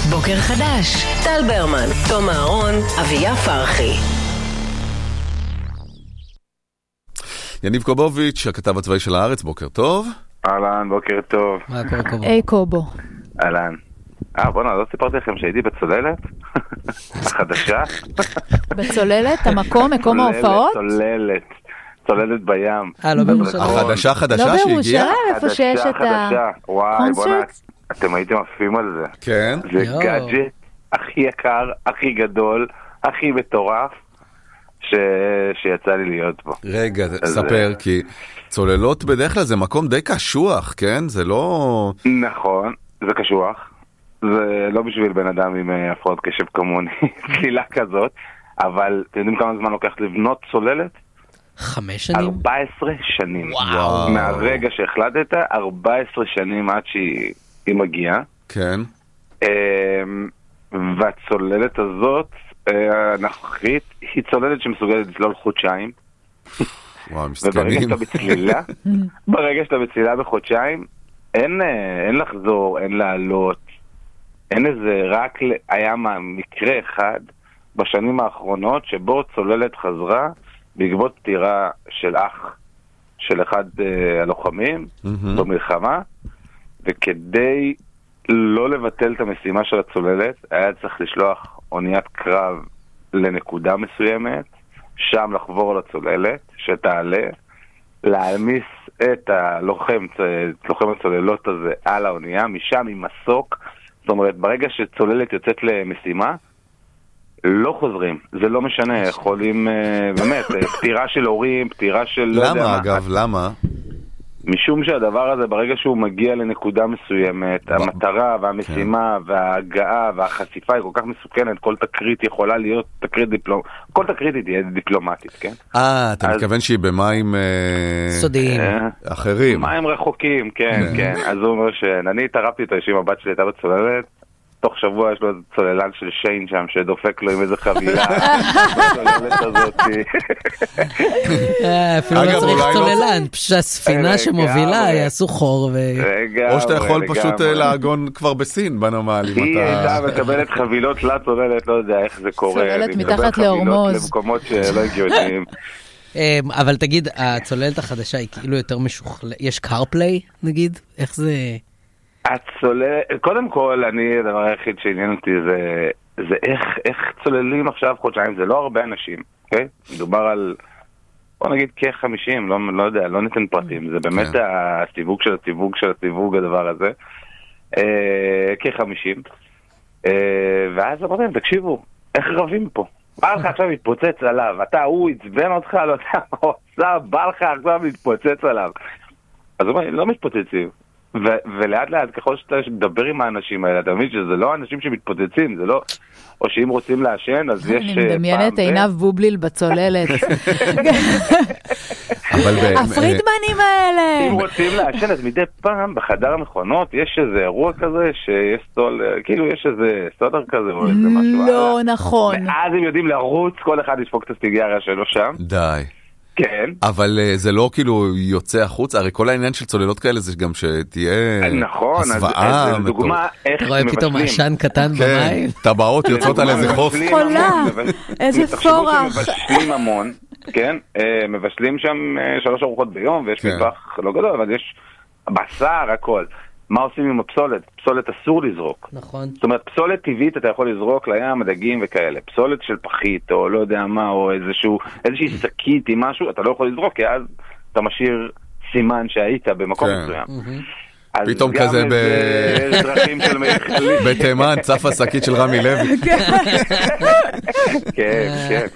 בוקר חדש, טל ברמן, תום אהרון, אביה פרחי. יניב קובוביץ', הכתב הצבאי של הארץ, בוקר טוב. אהלן, בוקר טוב. היי קובו. אהלן. בוא'נה, לא סיפרתי לכם שהייתי בצוללת? החדשה? בצוללת? המקום, מקום ההופעות? צוללת בים. לא בירושלים. החדשה שהגיעה? לא בירושלים, איפה שיש את וואי, בוא'נה, אתם הייתם עפים על זה. כן. זה גאדג'ט הכי יקר, הכי גדול, הכי מטורף שיצא לי להיות בו. רגע, ספר, כי צוללות בדרך כלל זה מקום די קשוח, כן? זה לא... נכון, זה קשוח. זה לא בשביל בן אדם עם הפרעות קשב כמוני, צלילה כזאת, אבל אתם יודעים כמה זמן לוקח לבנות צוללת? 5 שנים? 14 שנים. וואו. מהרגע שהחלטת, 14 שנים עד שהיא מגיעה. כן. והצוללת הזאת, הנוכחית, היא צוללת שמסוגלת לצלול חודשיים. וואו, מסכנים. ברגע שאתה בצלילה בחודשיים, אין לחזור, אין לעלות, אין איזה, רק היה מקרה אחד בשנים האחרונות שבו צוללת חזרה בעקבות פטירה של אח של אחד הלוחמים במלחמה, וכדי לא לבטל את המשימה של הצוללת היה צריך לשלוח אוניית קרב לנקודה מסוימת, שם לחבור לצוללת שתעלה, להעמיס את הלוחם הצוללות הזה על האונייה, משם עם מסוק. זאת אומרת, ברגע שצוללת יוצאת למשימה, לא חוזרים. זה לא משנה, יכולים, באמת, פטירה של הורים, פטירה של... למה, אגב, למה? משום שהדבר הזה, ברגע שהוא מגיע לנקודה מסוימת, המטרה והמשימה וההגעה והחשיפה היא כל כך מסוכנת, כל תקרית יכולה להיות תקרית כל תקרית תהיה דיפלומטית, כן? אתה מתכוון שהיא במים... סודיים. אחרים. מים רחוקים, כן, כן. אז הוא אומר שאני התערבתי את האישים, הבת שלי הייתה בצוללת, תוך שבוע יש לו איזה צוללן של שיין שם שדופק לו עם איזה חבילה. הצוללת הזאת. אפילו לא צריך צוללן, פשוט הספינה שמובילה יעשו חור. או שאתה יכול פשוט לעגון כבר בסין בנמל. היא הייתה מקבלת חבילות לצוללת, לא יודע איך זה קורה. צוללת מתחת להורמוז. למקומות שלא הגיוניים. אבל תגיד, הצוללת החדשה היא כאילו יותר משוכללת, יש קארפליי נגיד? איך זה... קודם כל, הדבר היחיד שעניין אותי זה איך צוללים עכשיו חודשיים, זה לא הרבה אנשים, אוקיי? מדובר על, בוא נגיד כ-50, לא יודע, לא ניתן פרטים, זה באמת הסיווג של הסיווג הדבר הזה, כ-50, ואז אמרתם, תקשיבו, איך רבים פה? בא לך עכשיו להתפוצץ עליו, הוא עצבן אותך, לא יודע מה הוא עושה, בא לך עכשיו להתפוצץ עליו. אז הוא אומר, לא מתפוצצים. ולאט לאט ככל שאתה מדבר עם האנשים האלה, אתה מבין שזה לא אנשים שמתפוצצים, זה לא, או שאם רוצים לעשן, אז יש... אני מדמיינת עינב בובליל בצוללת. הפרידמנים האלה. אם רוצים לעשן, אז מדי פעם בחדר המכונות יש איזה אירוע כזה, שיש כאילו יש איזה סטודר כזה, או איזה משהו. לא, נכון. ואז הם יודעים לרוץ, כל אחד ישפוק את הסיגריה שלו שם. די. כן. אבל זה לא כאילו יוצא החוץ, הרי כל העניין של צוללות כאלה זה גם שתהיה נכון, הסוואה. אז דוגמה איך רואה פתאום עשן קטן במים. טבעות יוצאות על איזה חוף. חולה, איזה פורח. מבשלים המון, כן? מבשלים שם 3 ארוחות ביום, ויש מטבח לא גדול, אבל יש בשר, הכל. מה עושים עם הפסולת? פסולת אסור לזרוק. נכון. זאת אומרת, פסולת טבעית אתה יכול לזרוק לים, דגים וכאלה. פסולת של פחית, או לא יודע מה, או איזושהי שקית עם משהו, אתה לא יכול לזרוק, כי אז אתה משאיר סימן שהיית במקום מסוים. פתאום כזה בתימן, צפה שקית של רמי לוי. כן, כן.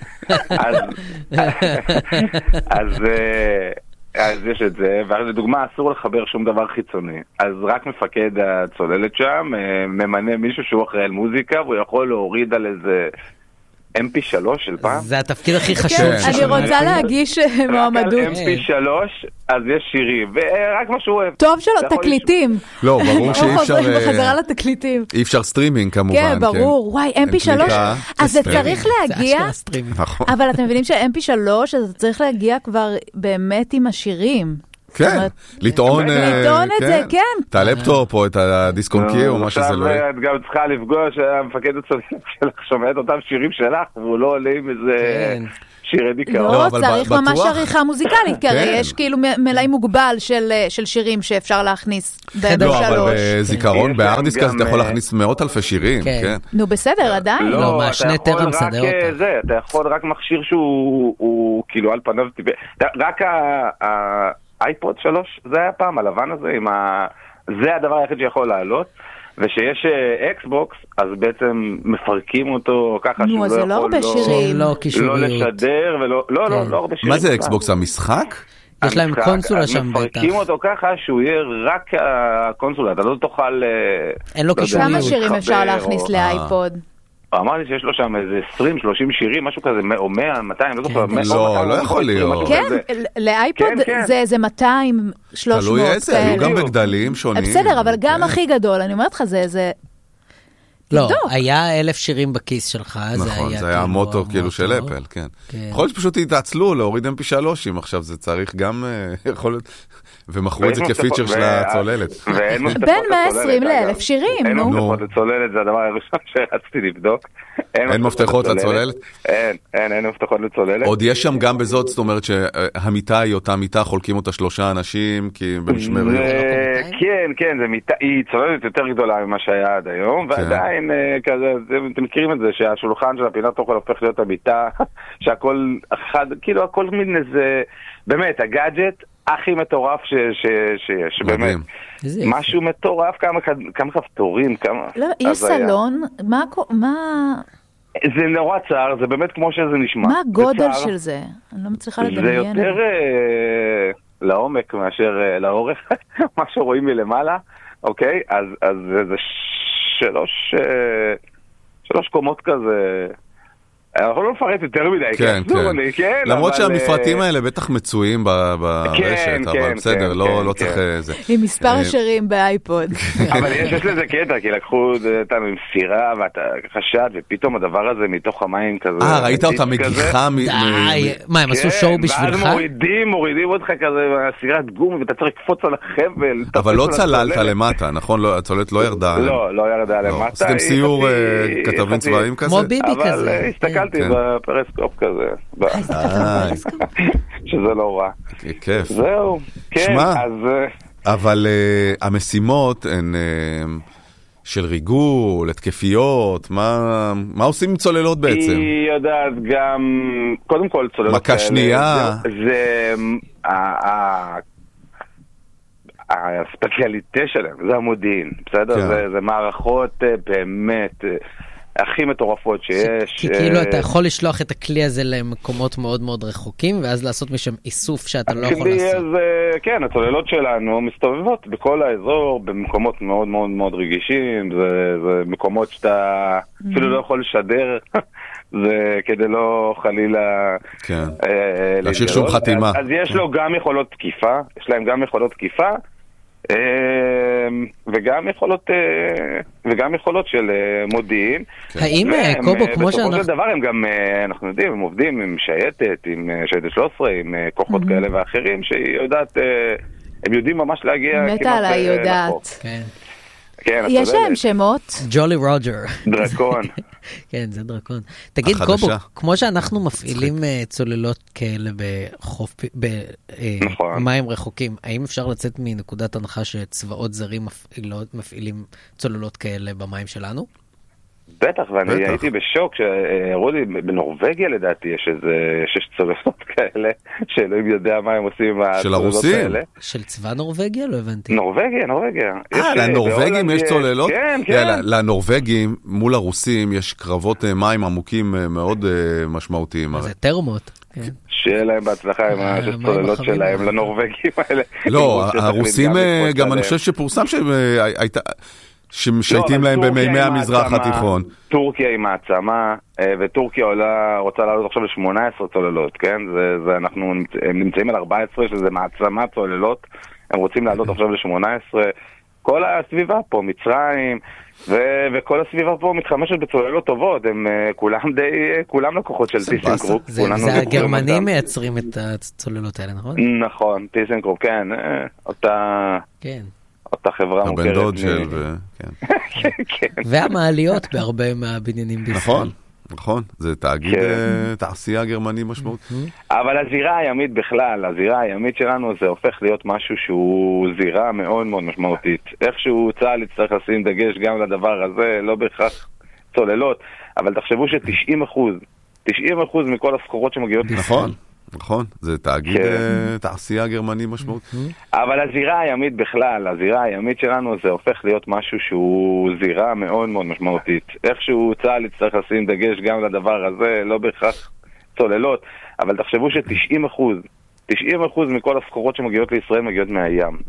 אז יש את זה, ואז לדוגמה אסור לחבר שום דבר חיצוני, אז רק מפקד הצוללת שם ממנה מישהו שהוא אחראי על מוזיקה, והוא יכול להוריד על איזה MP3 של פעם. זה התפקיד הכי חשוב. אני רוצה להגיש מועמדות. רק על MP3 אז יש שירים, ורק מה שהוא אוהב. טוב שלא, תקליטים. לא, ברור שאי אפשר... בחזרה לתקליטים. אי אפשר סטרימינג כמובן. כן, ברור. וואי, MP3, אז זה צריך להגיע, אבל אתם מבינים ש-MP3, אז זה צריך להגיע כבר באמת עם השירים. כן, לטעון את זה, כן. את הלפטופ או את הדיסק-און-קי או מה שזה לא יהיה. את גם צריכה לפגוש, המפקד הצוללת שלך שומע את אותם שירים שלך, והוא לא עולה עם איזה שירי דיכאון. לא, צריך ממש עריכה מוזיקלית, כי הרי יש כאילו מלאי מוגבל של שירים שאפשר להכניס ב-3. לא, אבל בזיכרון, בארדיסק אתה יכול להכניס מאות אלפי שירים, כן. נו, בסדר, עדיין. לא, מהשני טרם מסדר אותה. אתה יכול רק מכשיר שהוא כאילו על פניו, רק האייפוד 3, זה היה פעם, הלבן הזה, זה הדבר היחיד שיכול לעלות, ושיש אקסבוקס, אז בעצם מפרקים אותו ככה שהוא לא יכול לא לשדר, לא הרבה שירים. מה זה אקסבוקס, המשחק? יש להם קונסולה שם בטח. מפרקים אותו ככה שהוא יהיה רק הקונסולה, אתה לא תוכל... אין לו קישוריות. כמה שירים אפשר להכניס לאייפוד? אמרתי שיש לו שם איזה 20-30 שירים, משהו כזה, או 100, 200, לא זוכר. לא יכול להיות. כן, לאייפוד זה איזה 200, 300. תלוי איזה, היו גם בגדלים שונים. בסדר, אבל גם הכי גדול, אני אומרת לך, זה... לא, היה 1,000 שירים בכיס שלך. נכון, זה היה המוטו כאילו של אפל, כן. יכול להיות שפשוט התעצלו להוריד MP3, אם עכשיו זה צריך גם, יכול להיות, ומכרו את זה כפיצ'ר של הצוללת. בין 120 ל-1,000 שירים, אין מפתחות לצוללת, זה הדבר הראשון שרציתי לבדוק. אין מפתחות לצוללת? אין מפתחות לצוללת. עוד יש שם גם בזאת, זאת אומרת שהמיטה היא אותה מיטה, חולקים אותה 3 אנשים, כי במשמרת. כן, היא צוללת יותר גדולה ממה שהיה עד היום, ועדיין כזה, אתם מכירים את זה, שהשולחן של הפינת אוכל הופך להיות המיטה, שהכל אחד, כאילו הכל מין איזה, באמת, הגאדג'ט הכי מטורף שיש, באמת. משהו מטורף, כמה כפתורים, כמה... לא, יש סלון, מה... זה נורא צער, זה באמת כמו שזה נשמע. מה הגודל של זה? אני לא מצליחה לדמיין. זה יותר לעומק מאשר לאורך, מה שרואים מלמעלה, אוקיי? אז זה 3 קומות כזה... אנחנו לא נפרט יותר מדי, כן. למרות שהמפרטים האלה בטח מצויים ברשת, אבל בסדר, לא צריך זה. עם מספר שירים באייפוד. אבל יש לזה קטע, כי לקחו אותנו עם סירה, ואתה חשד, ופתאום הדבר הזה מתוך המים כזה. ראית אותה מגיחה? מה, הם עשו שואו בשבילך? ואז מורידים אותך כזה בסירת גומי, ואתה צריך לקפוץ על החבל. אבל לא צללת למטה, נכון? הצוללת לא ירדה. לא ירדה למטה. עשיתם סיור כתבים צבאיים כזה? כמו ביבי כזה. הסתכלתי בפרסקופ כזה, שזה לא רע. כיף. זהו, כן, אז... אבל המשימות הן של ריגול, התקפיות, מה עושים עם צוללות בעצם? היא יודעת גם, קודם כל צוללות... מכה שנייה. זה... הספציאליטה שלהם, זה המודיעין, בסדר? זה מערכות באמת... הכי מטורפות שיש. כי כאילו אתה יכול לשלוח את הכלי הזה למקומות מאוד מאוד רחוקים, ואז לעשות משם איסוף שאתה לא יכול לעשות. כן, הצוללות שלנו מסתובבות בכל האזור, במקומות מאוד מאוד מאוד רגישים, זה מקומות שאתה אפילו לא יכול לשדר, זה כדי לא חלילה... כן, להשאיר שום חתימה. אז יש לו גם יכולות תקיפה, יש להם גם יכולות תקיפה, וגם יכולות של מודיעין. האם קובו, כמו שאנחנו... בסופו של דבר הם גם, אנחנו יודעים, הם עובדים עם שייטת, עם שייטת 13, עם כוחות כאלה ואחרים, שיודעת, הם יודעים ממש להגיע כמעט... מתה עליי יודעת. כן. יש להם שמות? ג'ולי רוג'ר. דרקון. כן, זה דרקון. תגיד, קובו, כמו שאנחנו מפעילים צוללות כאלה במים רחוקים, האם אפשר לצאת מנקודת הנחה שצבאות זרים מפעילים צוללות כאלה במים שלנו? בטח, ואני הייתי בשוק שהראו לי, בנורווגיה לדעתי יש צוללות כאלה, שאלוהים יודע מה הם עושים עם הצוללות האלה. של צבא נורווגיה? לא הבנתי. נורווגיה. לנורווגים יש צוללות? כן. לנורווגים מול הרוסים יש קרבות מים עמוקים מאוד משמעותיים. זה טרמות. שיהיה להם בהצלחה עם הצוללות שלהם לנורווגים האלה. לא, הרוסים גם אני חושב שפורסם שהייתה... שמשייטים להם במימי המזרח התיכון. טורקיה היא מעצמה, וטורקיה רוצה לעלות עכשיו ל-18 צוללות, כן? הם נמצאים על 14, שזה מעצמה צוללות, הם רוצים לעלות עכשיו ל-18. כל הסביבה פה, מצרים, וכל הסביבה פה מתחמשת בצוללות טובות, הם כולם לקוחות של טיסנקרופ. זה הגרמנים מייצרים את הצוללות האלה, נכון? נכון, טיסנקרופ, כן. אותה חברה מוכרת. הבן דוד של... והמעליות בהרבה מהבניינים בישראל. נכון, זה תאגיד תעשייה גרמני משמעות. אבל הזירה הימית בכלל, הזירה הימית שלנו זה הופך להיות משהו שהוא זירה מאוד מאוד משמעותית. איכשהו צה"ל יצטרך לשים דגש גם לדבר הזה, לא בהכרח צוללות, אבל תחשבו ש90% מכל הסחורות שמגיעות... נכון, זה תאגיד תעשייה גרמני משמעות. אבל הזירה הימית בכלל, הזירה הימית שלנו זה הופך להיות משהו שהוא זירה מאוד מאוד משמעותית. איכשהו צה"ל יצטרך לשים דגש גם לדבר הזה, לא בהכרח צוללות, אבל תחשבו ש90% מכל הסחורות שמגיעות לישראל מגיעות מהים.